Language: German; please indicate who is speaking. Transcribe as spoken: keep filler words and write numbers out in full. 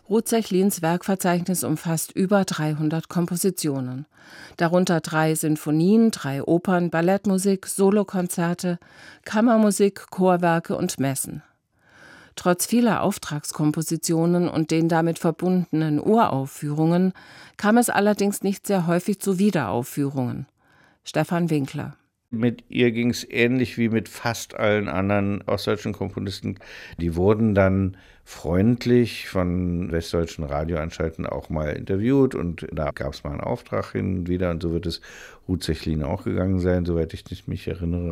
Speaker 1: Ruth Sechlins Werkverzeichnis umfasst über dreihundert Kompositionen, darunter drei Sinfonien, drei Opern, Ballettmusik, Solokonzerte, Kammermusik, Chorwerke und Messen. Trotz vieler Auftragskompositionen und den damit verbundenen Uraufführungen kam es allerdings nicht sehr häufig zu Wiederaufführungen. Stefan Winkler.
Speaker 2: Mit ihr ging es ähnlich wie mit fast allen anderen ostdeutschen Komponisten. Die wurden dann freundlich von westdeutschen Radioanstalten auch mal interviewt und da gab es mal einen Auftrag hin und wieder und so wird es Ruth Sechlin auch gegangen sein, soweit ich mich erinnere.